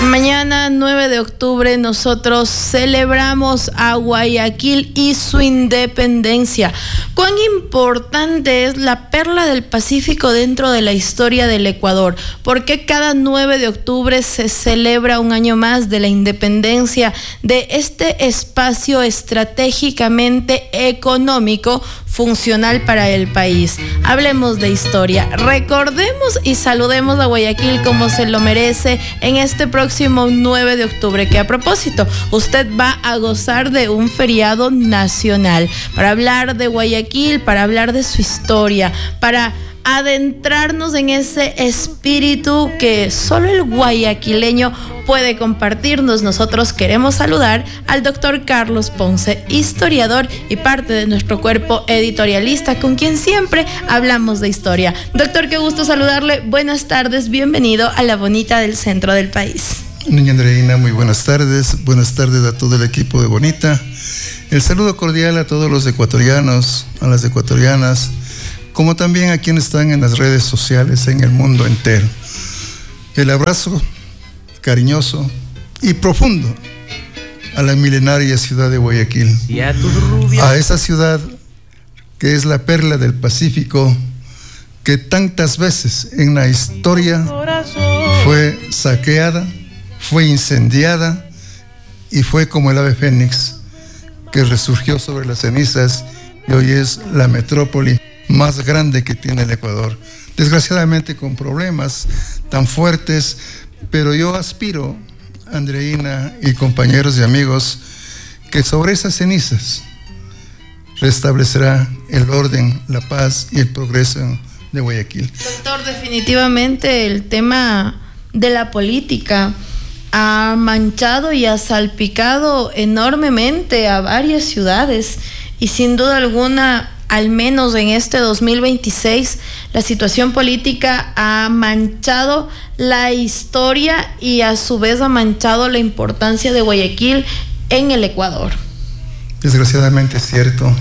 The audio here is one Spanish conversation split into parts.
Mañana 9 de octubre nosotros celebramos a Guayaquil y su independencia. ¿Cuán importante es la perla del Pacífico dentro de la historia del Ecuador? ¿Por qué cada 9 de octubre se celebra un año más de la independencia de este espacio estratégicamente económico funcional para el país? Hablemos de historia, recordemos y saludemos a Guayaquil como se lo merece en este próximo 9 de octubre, que a propósito, usted va a gozar de un feriado nacional para hablar de Guayaquil, para hablar de su historia, para adentrarnos en ese espíritu que solo el guayaquileño puede compartirnos. Nosotros queremos saludar al doctor Carlos Ponce, historiador y parte de nuestro cuerpo editorialista, con quien siempre hablamos de historia. Doctor, qué gusto saludarle. Buenas tardes, bienvenido a la bonita del centro del país. Niña Andreina, muy buenas tardes a todo el equipo de Bonita. El saludo cordial a todos los ecuatorianos, a las ecuatorianas, como también a quienes están en las redes sociales en el mundo entero. El abrazo cariñoso y profundo a la milenaria ciudad de Guayaquil, a esa ciudad que es la perla del Pacífico, que tantas veces en la historia fue saqueada, fue incendiada y fue como el ave fénix que resurgió sobre las cenizas y hoy es la metrópoli más grande que tiene el Ecuador, desgraciadamente con problemas tan fuertes, pero yo aspiro, Andreina y compañeros y amigos, que sobre esas cenizas restablecerá el orden, la paz y el progreso de Guayaquil. Doctor, definitivamente el tema de la política ha manchado y ha salpicado enormemente a varias ciudades y sin duda alguna, al menos en este 2026, la situación política ha manchado la historia y a su vez ha manchado la importancia de Guayaquil en el Ecuador. Desgraciadamente es cierto.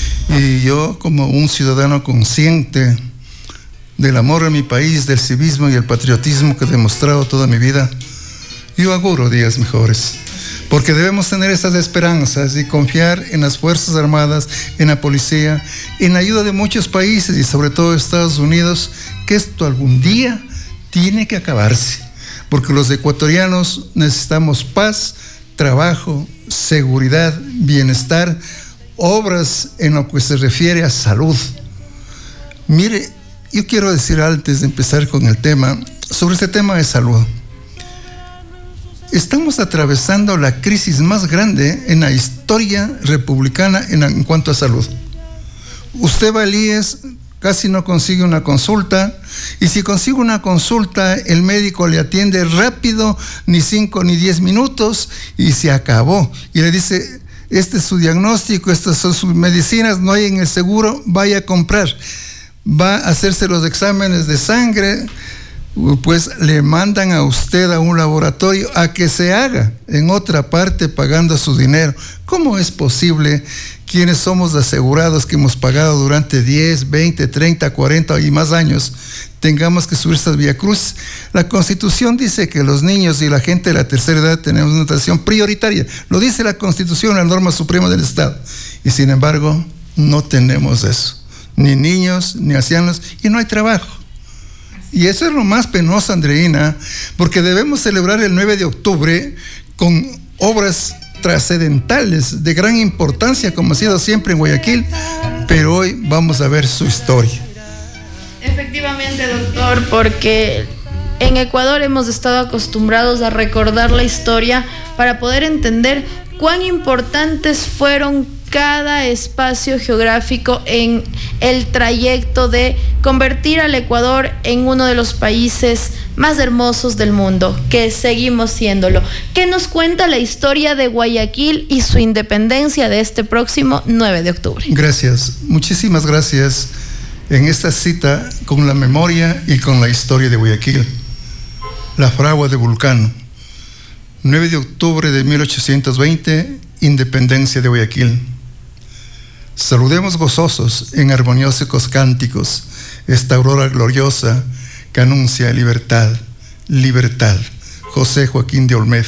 Y yo, como un ciudadano consciente del amor a mi país, del civismo y el patriotismo que he demostrado toda mi vida, yo auguro días mejores. Porque debemos tener esas esperanzas y confiar en las Fuerzas Armadas, en la policía, en la ayuda de muchos países y sobre todo Estados Unidos, que esto algún día tiene que acabarse. Porque los ecuatorianos necesitamos paz, trabajo, seguridad, bienestar, obras en lo que se refiere a salud. Mire, yo quiero decir antes de empezar con el tema, sobre este tema de salud. Estamos atravesando la crisis más grande en la historia republicana en cuanto a salud. Usted va al IES, casi no consigue una consulta, y si consigue una consulta, el médico le atiende rápido, ni 5 ni 10 minutos, y se acabó. Y le dice, este es su diagnóstico, estas son sus medicinas, no hay en el seguro, vaya a comprar. Va a hacerse los exámenes de sangre, pues le mandan a usted a un laboratorio a que se haga en otra parte pagando su dinero. ¿Cómo es posible quienes somos asegurados que hemos pagado durante 10, 20, 30, 40 y más años tengamos que subir estas viacrucis? La Constitución dice que los niños y la gente de la tercera edad tenemos una atención prioritaria. Lo dice la Constitución, la norma suprema del Estado. Y sin embargo, no tenemos eso. Ni niños, ni ancianos, y no hay trabajo. Y eso es lo más penoso, Andreina, porque debemos celebrar el 9 de octubre con obras trascendentales de gran importancia, como ha sido siempre en Guayaquil, pero hoy vamos a ver su historia. Efectivamente, doctor, porque en Ecuador hemos estado acostumbrados a recordar la historia para poder entender cuán importantes fueron cada espacio geográfico en el trayecto de convertir al Ecuador en uno de los países más hermosos del mundo, que seguimos siéndolo. ¿Qué nos cuenta la historia de Guayaquil y su independencia de este próximo 9 de octubre? Gracias, muchísimas gracias en esta cita con la memoria y con la historia de Guayaquil. La fragua de Vulcano, 9 de octubre de 1820, independencia de Guayaquil. Saludemos gozosos en armoniosos cánticos esta aurora gloriosa que anuncia libertad, libertad, José Joaquín de Olmedo.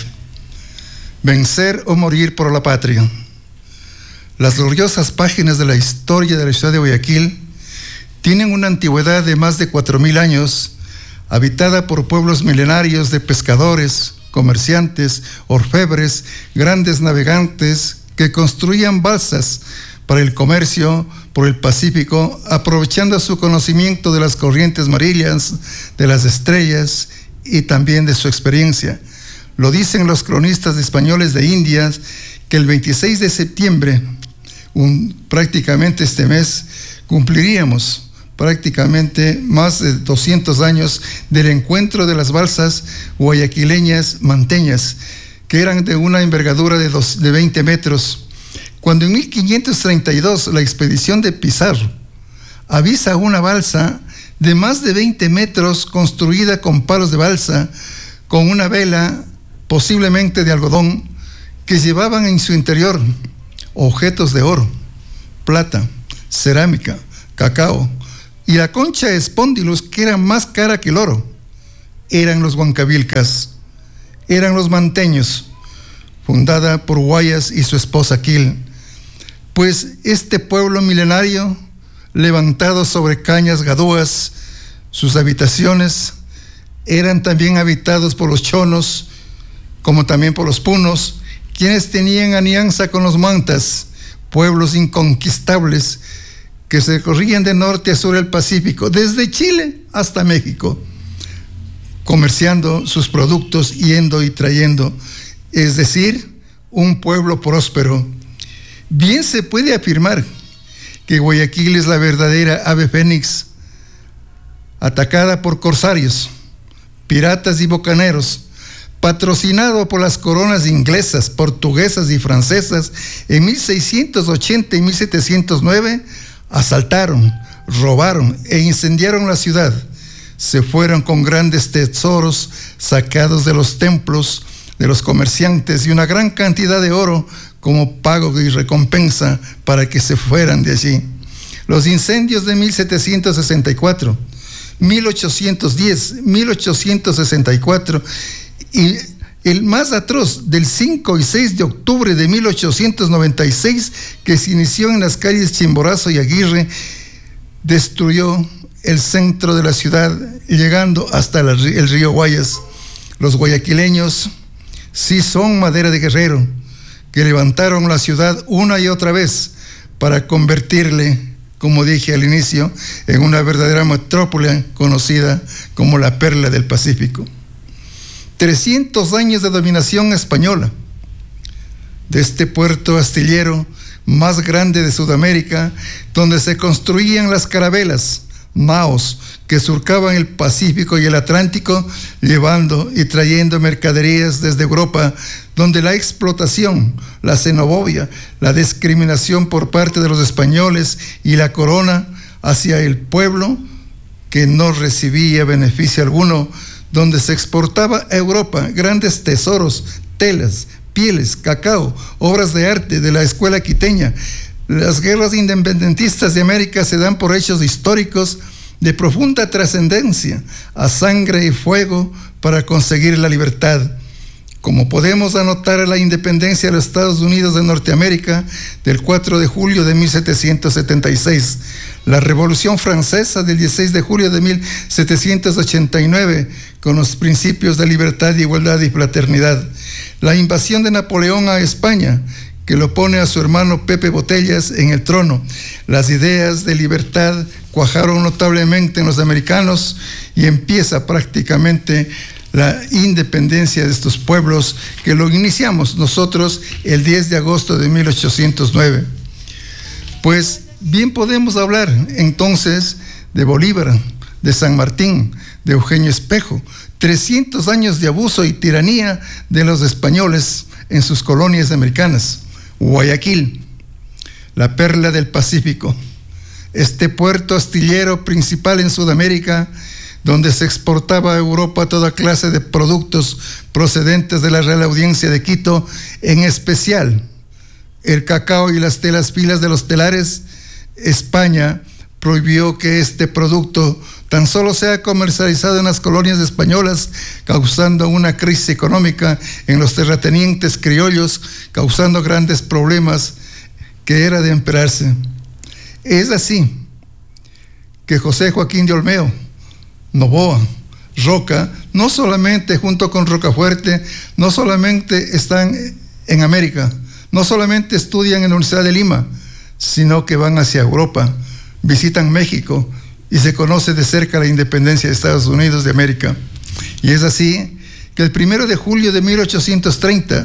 Vencer o morir por la patria. Las gloriosas páginas de la historia de la ciudad de Guayaquil tienen una antigüedad de más de 4,000 años, habitada por pueblos milenarios de pescadores, comerciantes, orfebres, grandes navegantes que construían balsas para el comercio por el Pacífico, aprovechando su conocimiento de las corrientes marinas, de las estrellas y también de su experiencia. Lo dicen los cronistas españoles de Indias, que el 26 de septiembre, prácticamente este mes, cumpliríamos prácticamente más de 200 años del encuentro de las balsas guayaquileñas manteñas, que eran de una envergadura de 20 metros. Cuando en 1532 la expedición de Pizarro avisa una balsa de más de 20 metros construida con palos de balsa, con una vela posiblemente de algodón, que llevaban en su interior objetos de oro, plata, cerámica, cacao y la concha de espóndilos, que era más cara que el oro. Eran los huancavilcas, eran los manteños, fundada por Guayas y su esposa Quil. Pues este pueblo milenario, levantado sobre cañas gadúas, sus habitaciones eran también habitados por los chonos, como también por los punos, quienes tenían alianza con los mantas, pueblos inconquistables que se recorrían de norte a sur del Pacífico, desde Chile hasta México, comerciando sus productos, yendo y trayendo, es decir, un pueblo próspero. Bien se puede afirmar que Guayaquil es la verdadera ave fénix, atacada por corsarios, piratas y bocaneros, patrocinado por las coronas inglesas, portuguesas y francesas. En 1680 y 1709 asaltaron, robaron e incendiaron la ciudad. Se fueron con grandes tesoros sacados de los templos de los comerciantes y una gran cantidad de oro como pago y recompensa para que se fueran de allí. Los incendios de 1764, 1810, 1864 y el más atroz del 5 y 6 de octubre de 1896, que se inició en las calles Chimborazo y Aguirre, destruyó el centro de la ciudad, llegando hasta el río Guayas. Los guayaquileños sí son madera de guerrero, que levantaron la ciudad una y otra vez para convertirle, como dije al inicio, en una verdadera metrópoli conocida como la perla del Pacífico. 300 años de dominación española de este puerto astillero más grande de Sudamérica, donde se construían las carabelas, naos, que surcaban el Pacífico y el Atlántico, llevando y trayendo mercaderías desde Europa, donde la explotación, la xenofobia, la discriminación por parte de los españoles y la corona hacia el pueblo, que no recibía beneficio alguno, donde se exportaba a Europa grandes tesoros, telas, pieles, cacao, obras de arte de la escuela quiteña. Las guerras independentistas de América se dan por hechos históricos de profunda trascendencia, a sangre y fuego para conseguir la libertad. Como podemos anotar, la independencia de los Estados Unidos de Norteamérica del 4 de julio de 1776, la Revolución Francesa del 16 de julio de 1789, con los principios de libertad, igualdad y fraternidad, la invasión de Napoleón a España, que lo pone a su hermano Pepe Botellas en el trono. Las ideas de libertad cuajaron notablemente en los americanos y empieza prácticamente la independencia de estos pueblos, que lo iniciamos nosotros el 10 de agosto de 1809. Pues bien podemos hablar entonces de Bolívar, de San Martín, de Eugenio Espejo, 300 años de abuso y tiranía de los españoles en sus colonias americanas. Guayaquil, la perla del Pacífico, este puerto astillero principal en Sudamérica, donde se exportaba a Europa toda clase de productos procedentes de la Real Audiencia de Quito, en especial el cacao y las telas finas de los telares. España prohibió que este producto tan solo se ha comercializado en las colonias españolas, causando una crisis económica en los terratenientes criollos, causando grandes problemas que era de esperarse. Es así que José Joaquín de Olmedo, Novoa, Roca, no solamente junto con Rocafuerte, no solamente están en América, no solamente estudian en la Universidad de Lima, sino que van hacia Europa, visitan México y se conoce de cerca la independencia de Estados Unidos de América. Y es así que el 1 de julio de 1830,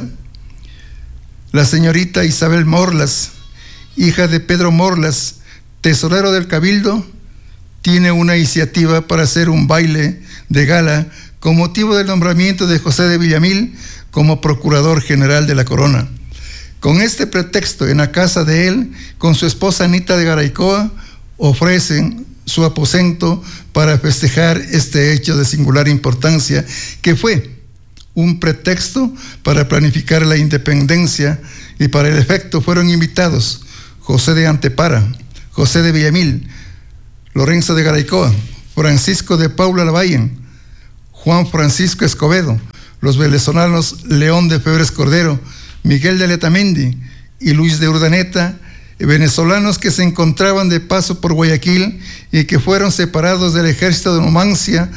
la señorita Isabel Morlas, hija de Pedro Morlas, tesorero del Cabildo, tiene una iniciativa para hacer un baile de gala con motivo del nombramiento de José de Villamil como Procurador General de la Corona. Con este pretexto, en la casa de él, con su esposa Anita de Garaycoa, ofrecen su aposento para festejar este hecho de singular importancia, que fue un pretexto para planificar la independencia, y para el efecto fueron invitados José de Antepara, José de Villamil, Lorenzo de Garaycoa, Francisco de Paula Lavallen, Juan Francisco Escobedo, los venezolanos León de Febres Cordero, Miguel de Letamendi y Luis de Urdaneta, venezolanos que se encontraban de paso por Guayaquil y que fueron separados del ejército de Numancia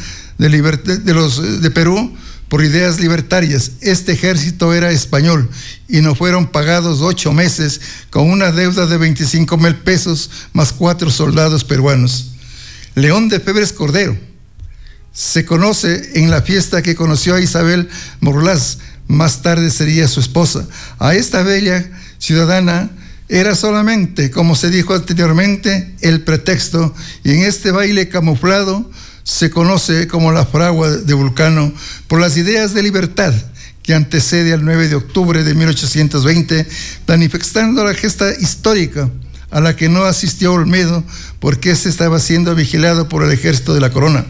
de Perú por ideas libertarias. Este ejército era español y no fueron pagados 8 meses con una deuda de 25,000 pesos más 4 soldados peruanos. León de Febres Cordero se conoce en la fiesta que conoció a Isabel Morlas, más tarde sería su esposa. A esta bella ciudadana era solamente, como se dijo anteriormente, el pretexto, y en este baile camuflado se conoce como la fragua de Vulcano por las ideas de libertad que antecede al 9 de octubre de 1820, manifestando la gesta histórica a la que no asistió Olmedo porque se estaba siendo vigilado por el ejército de la corona.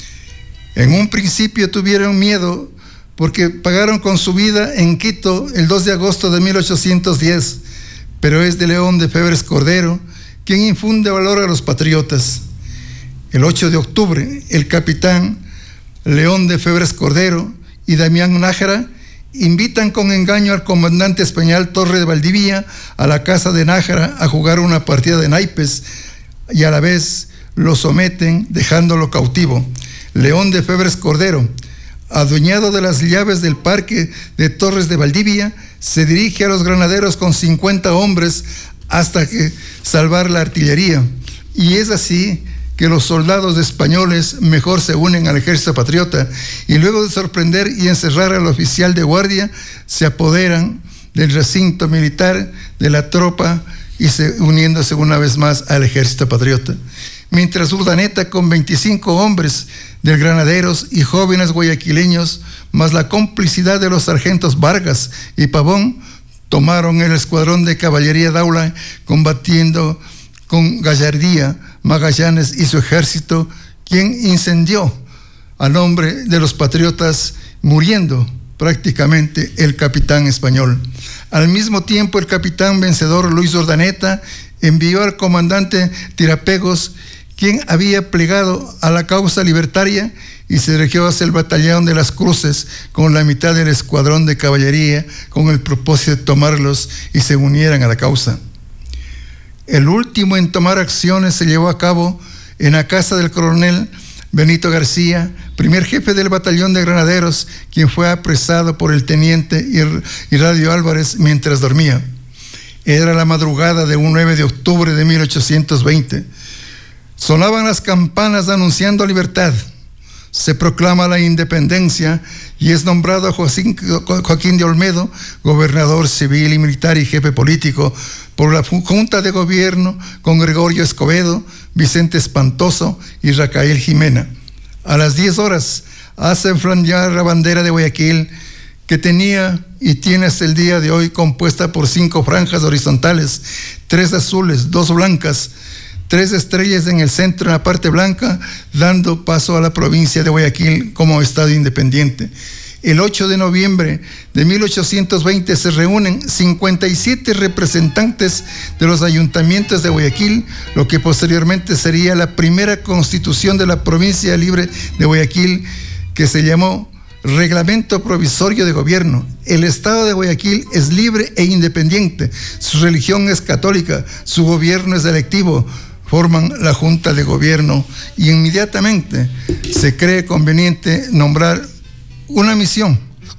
En un principio tuvieron miedo porque pagaron con su vida en Quito el 2 de agosto de 1810, pero es de León de Febres Cordero quien infunde valor a los patriotas. El 8 de octubre, el capitán León de Febres Cordero y Damián Nájera invitan con engaño al comandante español Torre de Valdivia a la casa de Nájera a jugar una partida de naipes y a la vez lo someten dejándolo cautivo. León de Febres Cordero, adueñado de las llaves del parque de Torres de Valdivia, se dirige a los granaderos con 50 hombres hasta que salvar la artillería. Y es así que los soldados españoles mejor se unen al ejército patriota y luego de sorprender y encerrar al oficial de guardia, se apoderan del recinto militar de la tropa y uniéndose una vez más al ejército patriota. Mientras Urdaneta, con 25 hombres de granaderos y jóvenes guayaquileños, más la complicidad de los sargentos Vargas y Pavón, tomaron el escuadrón de caballería Daula, combatiendo con gallardía Magallanes y su ejército, quien incendió a nombre de los patriotas, muriendo prácticamente el capitán español. Al mismo tiempo, el capitán vencedor Luis Urdaneta envió al comandante Tirapegos, quien había plegado a la causa libertaria, y se dirigió hacia el batallón de las Cruces con la mitad del escuadrón de caballería con el propósito de tomarlos y se unieran a la causa. El último en tomar acciones se llevó a cabo en la casa del coronel Benito García, primer jefe del batallón de granaderos, quien fue apresado por el teniente Irradio Álvarez mientras dormía. Era la madrugada de un 9 de octubre de 1820. Sonaban las campanas anunciando libertad. Se proclama la independencia y es nombrado Joaquín de Olmedo gobernador civil y militar y jefe político por la Junta de Gobierno con Gregorio Escobedo, Vicente Espantoso y Racael Jimena. A las 10 horas hacen flandear la bandera de Guayaquil, que tenía y tiene hasta el día de hoy compuesta por 5 franjas horizontales, 3 azules, 2 blancas, 3 estrellas en el centro, en la parte blanca, dando paso a la provincia de Guayaquil como estado independiente. El 8 de noviembre de 1820 se reúnen 57 representantes de los ayuntamientos de Guayaquil, lo que posteriormente sería la primera constitución de la provincia libre de Guayaquil, que se llamó Reglamento Provisorio de Gobierno. El Estado de Guayaquil es libre e independiente, su religión es católica, su gobierno es electivo. Forman la Junta de Gobierno y inmediatamente se cree conveniente nombrar una misión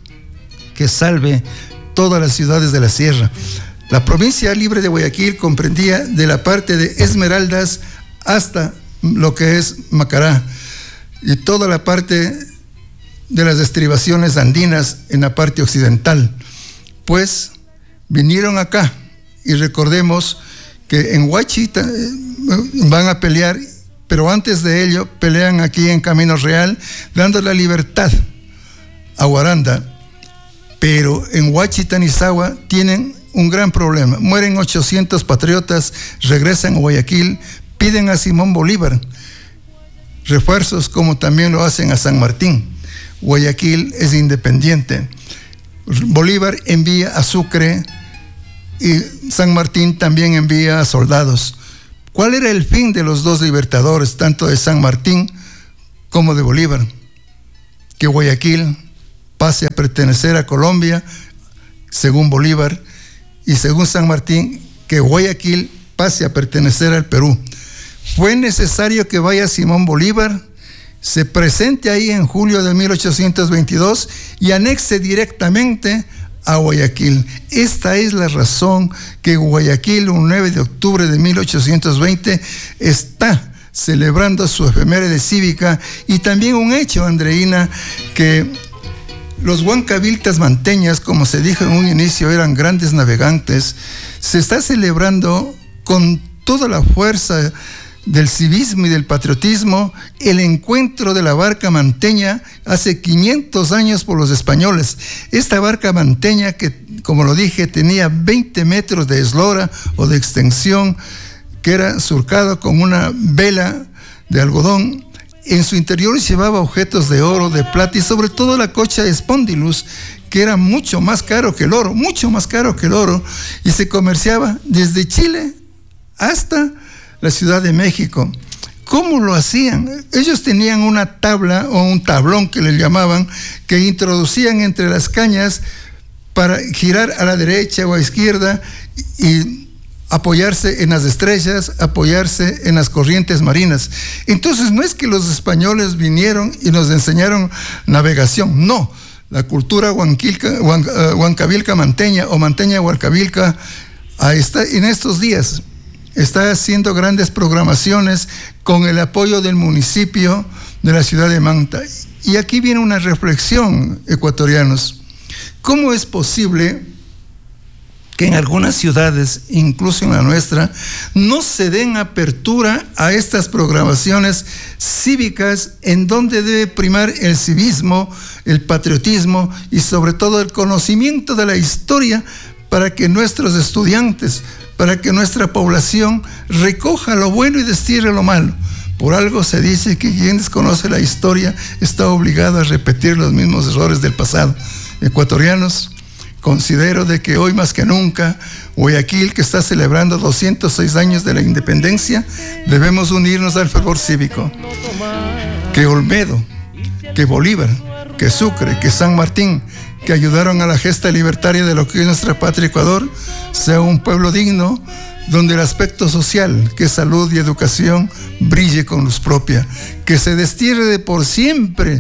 que salve todas las ciudades de la sierra. La provincia libre de Guayaquil comprendía de la parte de Esmeraldas hasta lo que es Macará y toda la parte de las estribaciones andinas en la parte occidental. Pues vinieron acá y recordemos que en Huachita van a pelear, pero antes de ello pelean aquí en Camino Real, dando la libertad a Guaranda. Pero en Huachita, Nizagua, tienen un gran problema. Mueren 800 patriotas, regresan a Guayaquil, piden a Simón Bolívar refuerzos, como también lo hacen a San Martín. Guayaquil es independiente. Bolívar envía a Sucre y San Martín también envía a soldados. ¿Cuál era el fin de los dos libertadores, tanto de San Martín como de Bolívar? Que Guayaquil pase a pertenecer a Colombia, según Bolívar, y según San Martín, que Guayaquil pase a pertenecer al Perú. Fue necesario que vaya Simón Bolívar, se presente ahí en julio de 1822 y anexe directamente a Guayaquil. Esta es la razón que Guayaquil, un 9 de octubre de 1820, está celebrando su efeméride cívica, y también un hecho, Andreina, que los huancaviltas manteñas, como se dijo en un inicio, eran grandes navegantes. Se está celebrando con toda la fuerza del civismo y del patriotismo el encuentro de la barca manteña hace 500 años por los españoles. Esta barca manteña, que como lo dije tenía 20 metros de eslora o de extensión, que era surcado con una vela de algodón. En su interior llevaba objetos de oro, de plata y sobre todo la cocha de Spondylus, que era mucho más caro que el oro, y se comerciaba desde Chile hasta la Ciudad de México. ¿Cómo lo hacían? Ellos tenían una tabla o un tablón que le llamaban, que introducían entre las cañas para girar a la derecha o a la izquierda y apoyarse en las estrellas, apoyarse en las corrientes marinas. Entonces no es que los españoles vinieron y nos enseñaron navegación, no. La cultura huancavilca manteña o manteña huancavilca en estos días está haciendo grandes programaciones con el apoyo del municipio de la ciudad de Manta. Y aquí viene una reflexión, ecuatorianos. ¿Cómo es posible que en algunas ciudades, incluso en la nuestra, no se den apertura a estas programaciones cívicas en donde debe primar el civismo, el patriotismo y sobre todo el conocimiento de la historia, para que nuestros estudiantes, para que nuestra población recoja lo bueno y destierre lo malo? Por algo se dice que quien desconoce la historia está obligado a repetir los mismos errores del pasado. Ecuatorianos, considero de que hoy más que nunca, Guayaquil, que está celebrando 206 años de la independencia, debemos unirnos al fervor cívico. Que Olmedo, que Bolívar, que Sucre, que San Martín, que ayudaron a la gesta libertaria de lo que es nuestra patria Ecuador, sea un pueblo digno, donde el aspecto social, que es salud y educación, brille con luz propia. Que se destierre de por siempre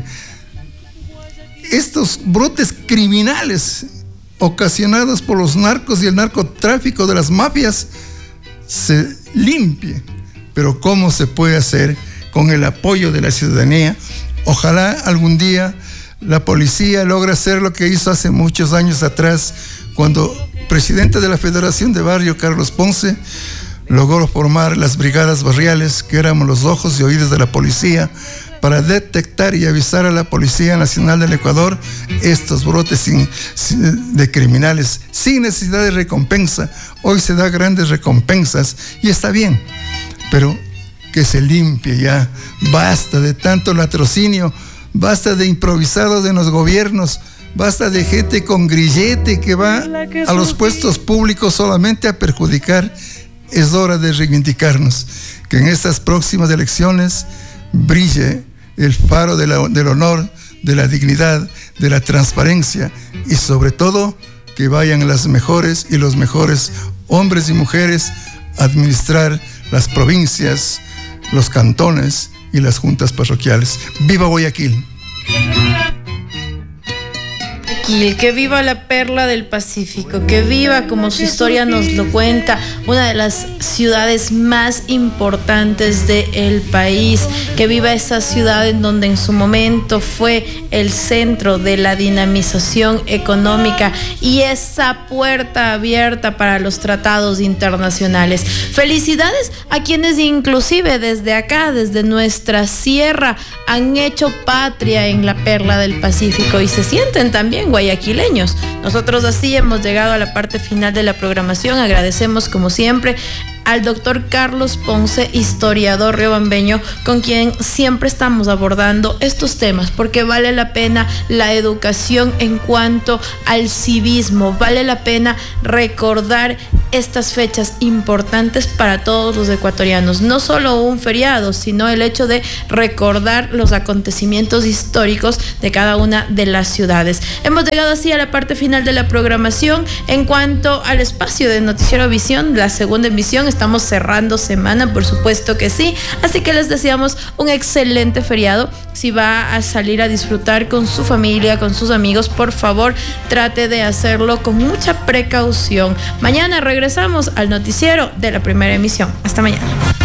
estos brotes criminales ocasionados por los narcos y el narcotráfico de las mafias, se limpie. Pero ¿cómo se puede hacer? Con el apoyo de la ciudadanía. Ojalá algún día la policía logre hacer lo que hizo hace muchos años atrás, cuando presidente de la Federación de Barrio, Carlos Ponce, logró formar las brigadas barriales, que éramos los ojos y oídos de la policía, para detectar y avisar a la Policía Nacional del Ecuador estos brotes de criminales, sin necesidad de recompensa. Hoy se da grandes recompensas y está bien, pero que se limpie ya. Basta de tanto latrocinio, basta de improvisados en los gobiernos. Basta de gente con grillete que va a los puestos públicos solamente a perjudicar. Es hora de reivindicarnos, que en estas próximas elecciones brille el faro del honor, de la dignidad, de la transparencia y sobre todo que vayan las mejores y los mejores hombres y mujeres a administrar las provincias, los cantones y las juntas parroquiales. ¡Viva Guayaquil! Que viva la perla del Pacífico, que viva, como su historia nos lo cuenta, una de las ciudades más importantes del país, que viva esa ciudad en donde en su momento fue el centro de la dinamización económica y esa puerta abierta para los tratados internacionales. Felicidades a quienes inclusive desde acá, desde nuestra sierra, han hecho patria en la perla del Pacífico y se sienten también guayaquileños. Nosotros así hemos llegado a la parte final de la programación. Agradecemos como siempre al doctor Carlos Ponce, historiador riobambeño, con quien siempre estamos abordando estos temas, porque vale la pena la educación en cuanto al civismo, vale la pena recordar estas fechas importantes para todos los ecuatorianos, no solo un feriado, sino el hecho de recordar los acontecimientos históricos de cada una de las ciudades. Hemos llegado así a la parte final de la programación. En cuanto al espacio de Noticiero Visión, la segunda emisión, estamos cerrando semana, por supuesto que sí, así que les deseamos un excelente feriado. Si va a salir a disfrutar con su familia, con sus amigos, por favor, trate de hacerlo con mucha precaución. Mañana regresamos al noticiero de la primera emisión. Hasta mañana.